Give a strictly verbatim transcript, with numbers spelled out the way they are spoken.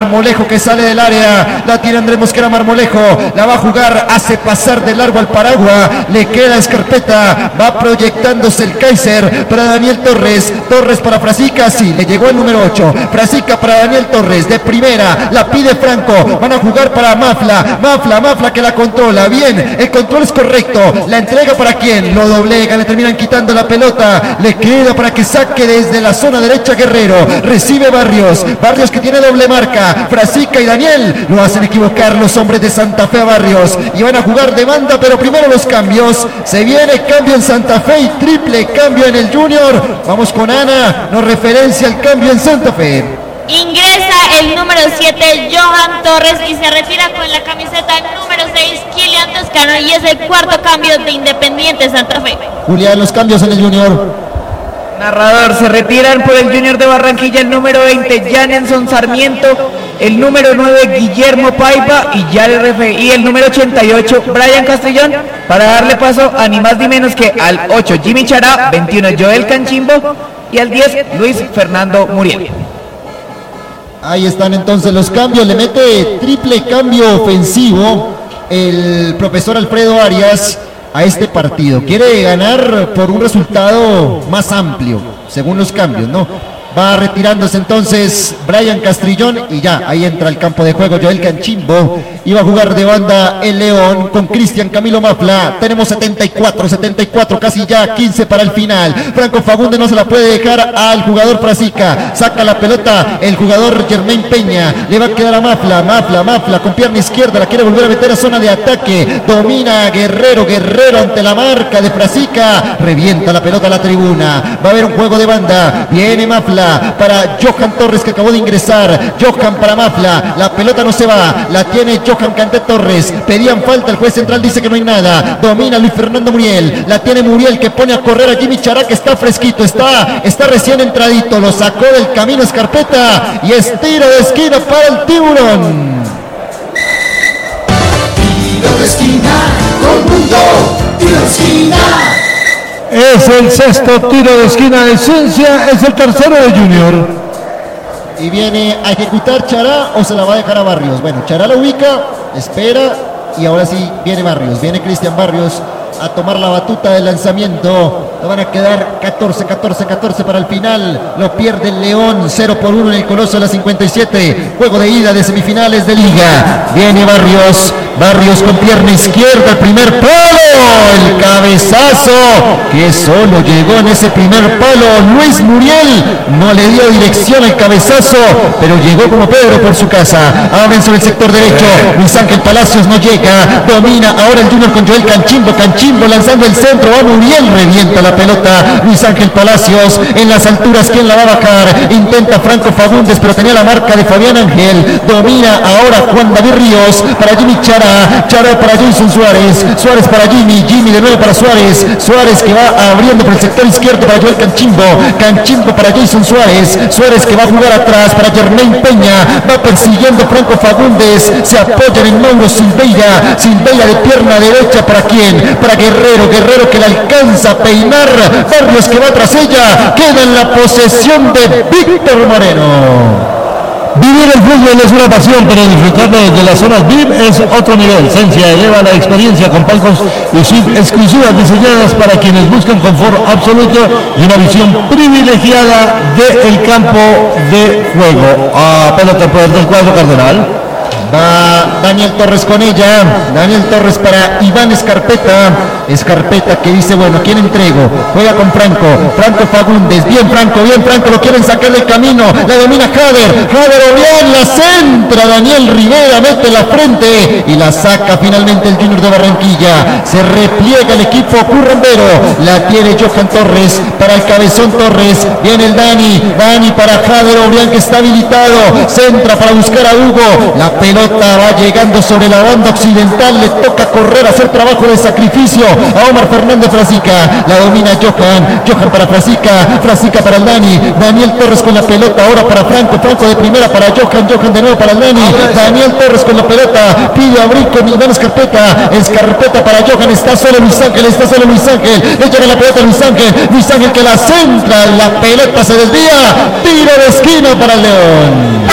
Marmolejo que sale del área, la tiene Andrés Mosquera. Marmolejo la va a jugar, hace pasar de largo al Paragua, le queda Escarpeta, va proyectándose el Kaiser para Daniel Torres, Torres para Frasica, sí, le llegó el número ocho, Frasica para Daniel Torres, de primera, la pide Franco, van a jugar para Mafla, Mafla, Mafla que la controla, bien, el control es correcto, la entrega para quién, lo doblega, le terminan quitando la pelota, le queda para que saque desde la zona derecha Guerrero, recibe Barrios, Barrios que tiene doble marca, Frasica y Daniel, lo hacen equivocar los hombres de Santa Fe a Barrios, y van a jugar de banda, pero primero los cambios, se viene cambio en Santa Fe y triple cambio en el Junior, vamos con Ana, nos referencia el cambio en Santa Fe. Ingresa el número siete, Johan Torres, y se retira con la camiseta número seis, Kilian Toscano, y es el cuarto cambio de Independiente Santa Fe. Julián, los cambios en el Junior. Narrador, se retiran por el Junior de Barranquilla el número veinte, Janenson Sarmiento, el número nueve, Guillermo Paiva y ya el, y el número ochenta y ocho, Brian Castrillón, para darle paso a ni más ni menos que al ocho, Jimmy Chará, veintiuno, Joel Canchimbo y al diez, Luis Fernando Muriel. Ahí están entonces los cambios, le mete triple cambio ofensivo el profesor Alfredo Arias a este partido. Quiere ganar por un resultado más amplio, según los cambios, ¿no? Va retirándose entonces Brian Castrillón y ya, ahí entra al campo de juego Joel Canchimbo. Iba a jugar de banda el León con Cristian Camilo Mafla. Tenemos setenta y cuatro, setenta y cuatro, casi ya quince para el final. Franco Fagundes no se la puede dejar al jugador Frasica. Saca la pelota el jugador Germain Peña. Le va a quedar a Mafla, Mafla, Mafla con pierna izquierda. La quiere volver a meter a zona de ataque. Domina a Guerrero, Guerrero ante la marca de Frasica. Revienta la pelota a la tribuna. Va a haber un juego de banda. Viene Mafla para Johan Torres que acabó de ingresar. Johan para Mafla, la pelota no se va, la tiene Johan Canté Torres, pedían falta, el juez central dice que no hay nada, domina Luis Fernando Muriel, la tiene Muriel que pone a correr a Jimmy Chará que está fresquito, está, está recién entradito, lo sacó del camino Escarpeta y es tiro de esquina para el Tiburón. Tiro de esquina, todo mundo, tiro de esquina. Es el sexto tiro de esquina de Ciencia, es el tercero de Junior. Y viene a ejecutar Chará o se la va a dejar a Barrios. Bueno, Chará la ubica, espera y ahora sí viene Barrios, viene Cristian Barrios a tomar la batuta del lanzamiento. Le van a quedar catorce, catorce, catorce para el final. Lo pierde el León, cero por uno en el Coloso de la cincuenta y siete. Juego de ida de semifinales de Liga. Viene Barrios, Barrios con pierna izquierda, el primer palo, el cabezazo que solo llegó en ese primer palo. Luis Muriel no le dio dirección al cabezazo, pero llegó como Pedro por su casa. Abren sobre el sector derecho, Luis Ángel Palacios no llega, domina ahora el Junior con Joel Canchimbo, Canchimbo lanzando el centro, va Muriel, revienta la pelota, Luis Ángel Palacios en las alturas, ¿quién la va a bajar? Intenta Franco Fagundes, pero tenía la marca de Fabián Ángel, domina ahora Juan David Ríos, para Jimmy Chará, Chará para Jason Suárez, Suárez para Jimmy, Jimmy de nuevo para Suárez, Suárez que va abriendo por el sector izquierdo para Joel Canchimbo, Canchimbo para Jason Suárez, Suárez que va a jugar atrás para Germain Peña, va persiguiendo Franco Fagundes, se apoya en Mauro Silveira, Silveira de pierna derecha, ¿para quién? Para Guerrero, Guerrero que la alcanza a peinar, Barrios que va tras ella, queda en la posesión de Víctor Moreno. Vivir el fútbol es una pasión, pero disfrutarlo desde las zonas V I P es otro nivel. Cencia eleva la experiencia con palcos y suites exclusivas diseñadas para quienes buscan confort absoluto y una visión privilegiada del campo de juego. A pelota por el cuadro cardenal. Va Daniel Torres con ella, Daniel Torres para Iván Escarpeta, Escarpeta que dice, bueno, ¿quién entrego? Juega con Franco, Franco Fagundes, bien Franco, bien Franco, lo quieren sacar del camino, la domina Jader, Jader bien, la centra, Daniel Rivera mete la frente y la saca finalmente el Junior de Barranquilla, se repliega el equipo currambero, la tiene Johan Torres para el cabezón Torres, viene el Dani, Dani para Jader Obrián que está habilitado, centra para buscar a Hugo, la pelota va llegando sobre la banda occidental, le toca correr, hacer trabajo de sacrificio a Omar Fernández Frasica, la domina Johan, Johan para Frasica, Frasica para el Dani, Daniel Torres con la pelota, ahora para Franco, Franco de primera para Johan, Johan de nuevo para el Dani, Daniel Torres con la pelota, pide abrir con Iván Escarpeta, Escarpeta para Johan, está solo Luis Ángel, está solo Luis Ángel, le llega la pelota a Luis Ángel, Luis Ángel que la centra, la pelota se desvía, tiro de esquina para el León.